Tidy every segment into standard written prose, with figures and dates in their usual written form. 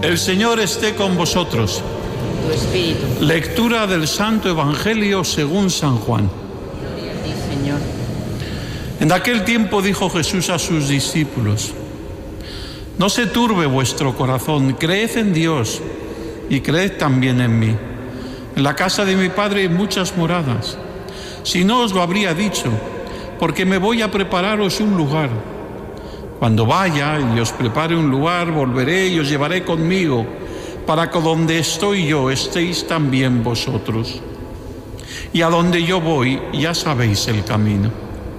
El Señor esté con vosotros. Tu espíritu. Lectura del Santo Evangelio según San Juan. Gloria a ti, Señor. En aquel tiempo dijo Jesús a sus discípulos: no se turbe vuestro corazón, creed en Dios y creed también en mí. En la casa de mi Padre hay muchas moradas. Si no os lo habría dicho, porque me voy a prepararos un lugar. Cuando vaya y os prepare un lugar, volveré y os llevaré conmigo, para que donde estoy yo estéis también vosotros. Y a donde yo voy ya sabéis el camino.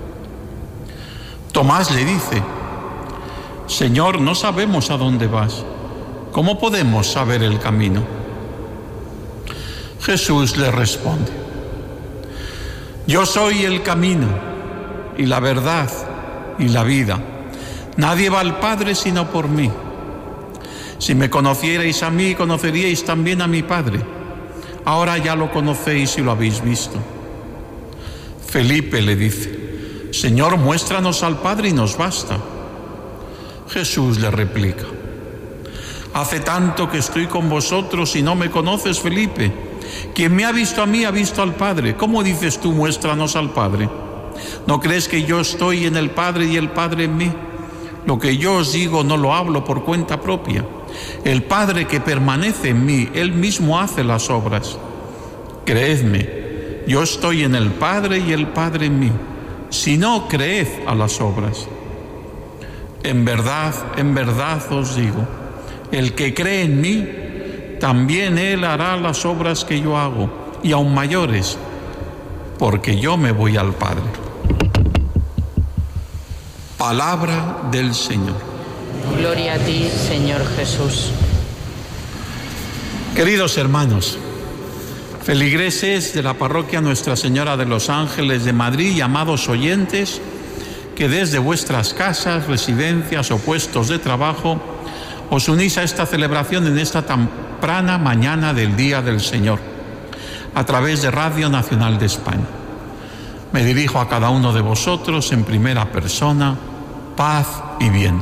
Tomás le dice: Señor, no sabemos a dónde vas. ¿Cómo podemos saber el camino? Jesús le responde: yo soy el camino y la verdad y la vida. Nadie va al Padre sino por mí. Si me conocierais a mí, conoceríais también a mi Padre. Ahora ya lo conocéis y lo habéis visto. Felipe le dice: Señor, muéstranos al Padre y nos basta. Jesús le replica: hace tanto que estoy con vosotros y no me conoces, Felipe. Quien me ha visto a mí ha visto al Padre. ¿Cómo dices tú, muéstranos al Padre? ¿No crees que yo estoy en el Padre y el Padre en mí? Lo que yo os digo no lo hablo por cuenta propia. El Padre que permanece en mí, Él mismo hace las obras. Creedme, yo estoy en el Padre y el Padre en mí. Si no, creed a las obras. En verdad os digo, el que cree en mí, también Él hará las obras que yo hago, y aún mayores, porque yo me voy al Padre. Palabra del Señor. Gloria a ti, Señor Jesús. Queridos hermanos, feligreses de la parroquia Nuestra Señora de los Ángeles de Madrid y amados oyentes que desde vuestras casas, residencias o puestos de trabajo os unís a esta celebración en esta temprana mañana del Día del Señor, a través de Radio Nacional de España. Me dirijo a cada uno de vosotros en primera persona: paz y bien.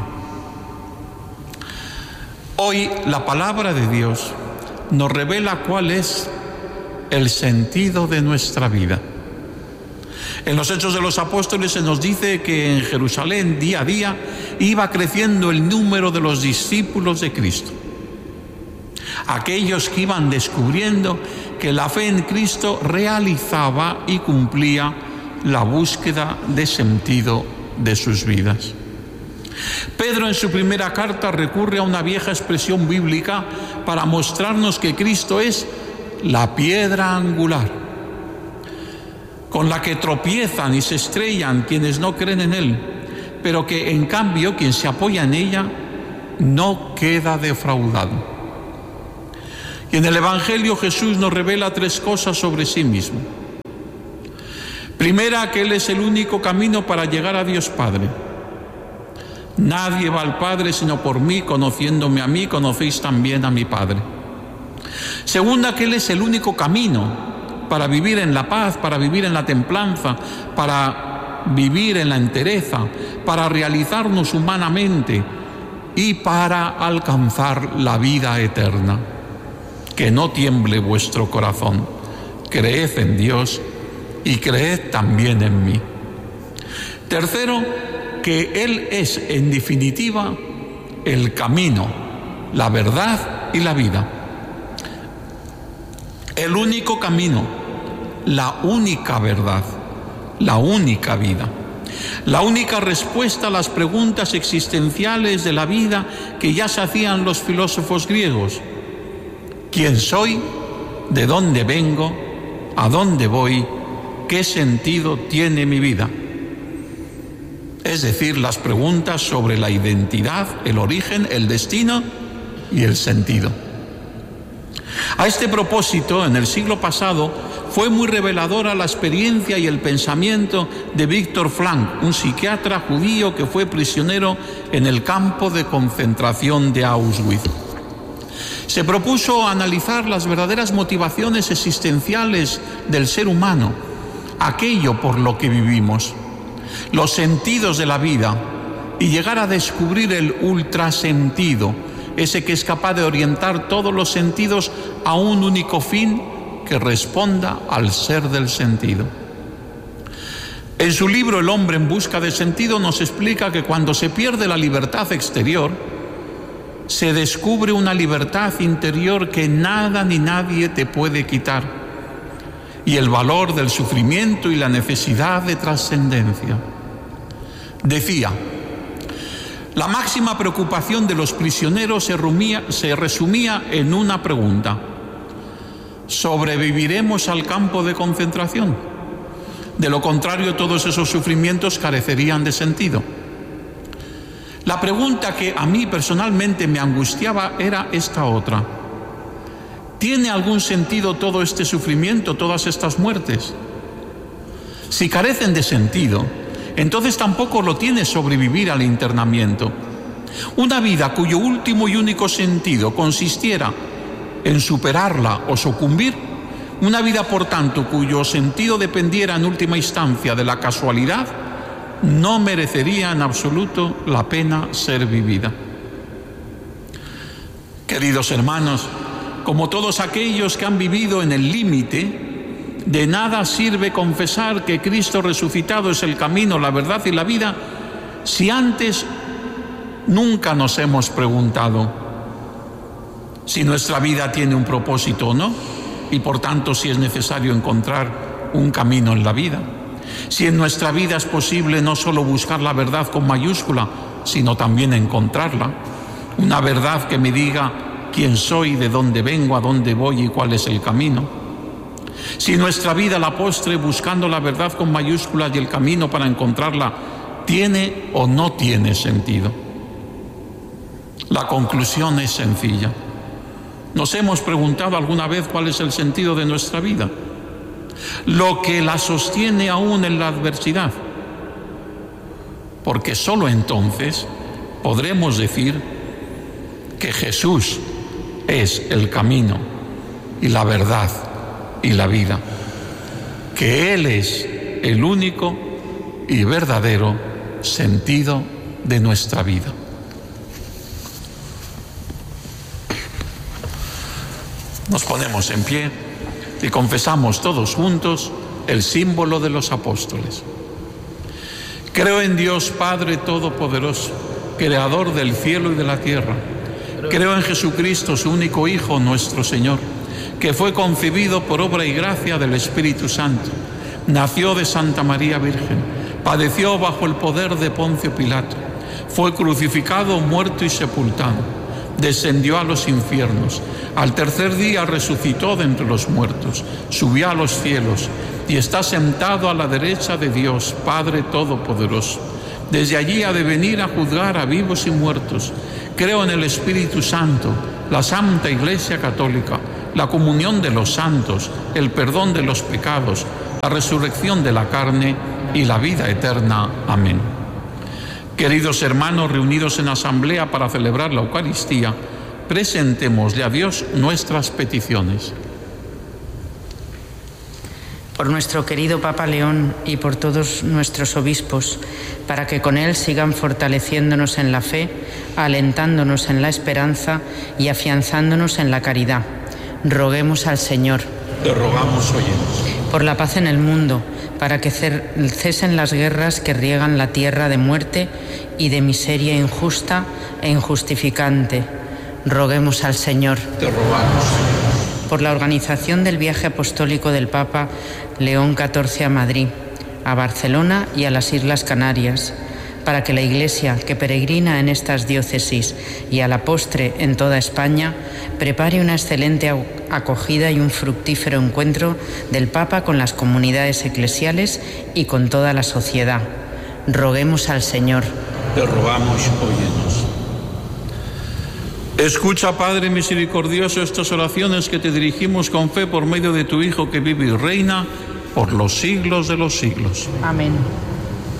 Hoy la palabra de Dios nos revela cuál es el sentido de nuestra vida. En los Hechos de los Apóstoles se nos dice que en Jerusalén día a día iba creciendo el número de los discípulos de Cristo. Aquellos que iban descubriendo que la fe en Cristo realizaba y cumplía la búsqueda de sentido de sus vidas. Pedro en su primera carta recurre a una vieja expresión bíblica para mostrarnos que Cristo es la piedra angular, con la que tropiezan y se estrellan quienes no creen en Él, pero que en cambio quien se apoya en ella no queda defraudado. Y en el Evangelio Jesús nos revela tres cosas sobre sí mismo. Primera, que Él es el único camino para llegar a Dios Padre. Nadie va al Padre sino por mí, conociéndome a mí, conocéis también a mi Padre. Segunda, que Él es el único camino para vivir en la paz, para vivir en la templanza, para vivir en la entereza, para realizarnos humanamente y para alcanzar la vida eterna. Que no tiemble vuestro corazón. Creed en Dios y creed también en mí. Tercero, que Él es, en definitiva, el camino, la verdad y la vida. El único camino, la única verdad, la única vida, la única respuesta a las preguntas existenciales de la vida que ya se hacían los filósofos griegos. ¿Quién soy? ¿De dónde vengo? ¿A dónde voy? ¿Qué sentido tiene mi vida? Es decir, las preguntas sobre la identidad, el origen, el destino y el sentido. A este propósito, en el siglo pasado, fue muy reveladora la experiencia y el pensamiento de Viktor Frankl, un psiquiatra judío que fue prisionero en el campo de concentración de Auschwitz. Se propuso analizar las verdaderas motivaciones existenciales del ser humano, aquello por lo que vivimos, los sentidos de la vida, y llegar a descubrir el ultrasentido, ese que es capaz de orientar todos los sentidos a un único fin que responda al ser del sentido. En su libro El hombre en busca de sentido nos explica que cuando se pierde la libertad exterior, se descubre una libertad interior que nada ni nadie te puede quitar, y el valor del sufrimiento y la necesidad de trascendencia. Decía, la máxima preocupación de los prisioneros se resumía en una pregunta: ¿sobreviviremos al campo de concentración? De lo contrario, todos esos sufrimientos carecerían de sentido. La pregunta que a mí personalmente me angustiaba era esta otra: ¿tiene algún sentido todo este sufrimiento, todas estas muertes? Si carecen de sentido, entonces tampoco lo tiene sobrevivir al internamiento. Una vida cuyo último y único sentido consistiera en superarla o sucumbir, una vida, por tanto, cuyo sentido dependiera en última instancia de la casualidad, no merecería en absoluto la pena ser vivida. Queridos hermanos, como todos aquellos que han vivido en el límite, de nada sirve confesar que Cristo resucitado es el camino, la verdad y la vida, si antes nunca nos hemos preguntado si nuestra vida tiene un propósito o no, y por tanto si es necesario encontrar un camino en la vida. Si en nuestra vida es posible no solo buscar la verdad con mayúscula, sino también encontrarla, una verdad que me diga quién soy, de dónde vengo, a dónde voy y cuál es el camino. Si nuestra vida a la postre, buscando la verdad con mayúsculas y el camino para encontrarla, tiene o no tiene sentido. La conclusión es sencilla. ¿Nos hemos preguntado alguna vez cuál es el sentido de nuestra vida? Lo que la sostiene aún en la adversidad. Porque solo entonces podremos decir que Jesús es el camino y la verdad y la vida, que Él es el único y verdadero sentido de nuestra vida. Nos ponemos en pie y confesamos todos juntos el símbolo de los apóstoles. Creo en Dios Padre Todopoderoso, Creador del cielo y de la tierra. Creo en Jesucristo, su único Hijo, nuestro Señor, que fue concebido por obra y gracia del Espíritu Santo. Nació de Santa María Virgen, padeció bajo el poder de Poncio Pilato, fue crucificado, muerto y sepultado. Descendió a los infiernos, al tercer día resucitó de entre los muertos, subió a los cielos y está sentado a la derecha de Dios, Padre Todopoderoso. Desde allí ha de venir a juzgar a vivos y muertos. Creo en el Espíritu Santo, la Santa Iglesia Católica, la comunión de los santos, el perdón de los pecados, la resurrección de la carne y la vida eterna. Amén. Queridos hermanos reunidos en asamblea para celebrar la Eucaristía, presentémosle a Dios nuestras peticiones. Por nuestro querido Papa León y por todos nuestros obispos, para que con él sigan fortaleciéndonos en la fe, alentándonos en la esperanza y afianzándonos en la caridad. Roguemos al Señor. Te rogamos, óyenos. Por la paz en el mundo, para que cesen las guerras que riegan la tierra de muerte y de miseria injusta e injustificante. Roguemos al Señor. Te rogamos. Por la organización del viaje apostólico del Papa León XIV a Madrid, a Barcelona y a las Islas Canarias, para que la Iglesia que peregrina en estas diócesis y a la postre en toda España prepare una excelente acogida y un fructífero encuentro del Papa con las comunidades eclesiales y con toda la sociedad. Roguemos al Señor. Te rogamos, óyenos. Escucha, Padre misericordioso, estas oraciones que te dirigimos con fe por medio de tu Hijo que vive y reina por los siglos de los siglos. Amén.